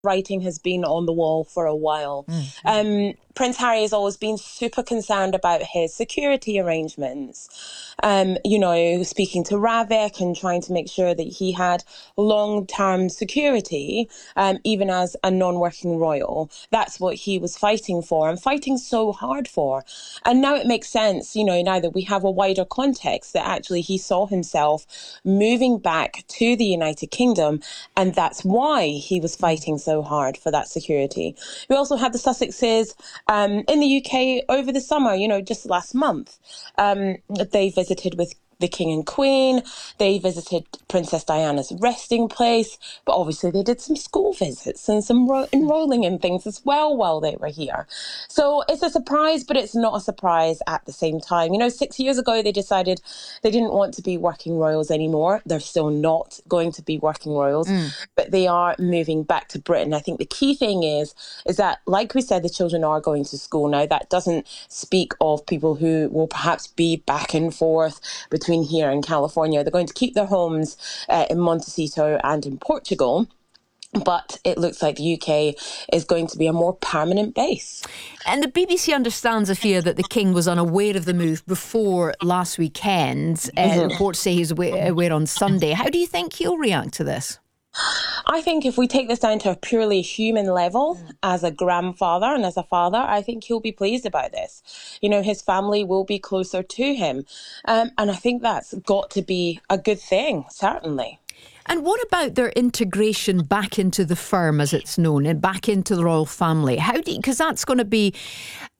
writing has been on the wall for a while. Prince Harry has always been super concerned about his security arrangements. Speaking to Ravik and trying to make sure that he had long-term security, even as a non-working royal. That's what he was fighting for and fighting so hard for. And now it makes sense, now that we have a wider context, that actually he saw himself moving back to the United Kingdom, and that's why he was fighting so hard for that security. We also had the Sussexes in the UK over the summer, just last month. They visited with the King and Queen. They visited Princess Diana's resting place, but obviously they did some school visits and some enrolling in things as well while they were here. So it's a surprise, but it's not a surprise at the same time. 6 years ago, they decided they didn't want to be working royals anymore. They're still not going to be working royals, but they are moving back to Britain. I think the key thing is that, like we said, the children are going to school now. That doesn't speak of people who will perhaps be back and forth between here and California. They're going to keep their homes in Montecito and in Portugal. But it looks like the UK is going to be a more permanent base. And the BBC understands, Afia, that the King was unaware of the move before last weekend. Reports say he's aware on Sunday. How do you think he'll react to this? I think if we take this down to a purely human level, as a grandfather and as a father, I think he'll be pleased about this. His family will be closer to him. And I think that's got to be a good thing, certainly. And what about their integration back into the firm, as it's known, and back into the royal family? Because that's going to be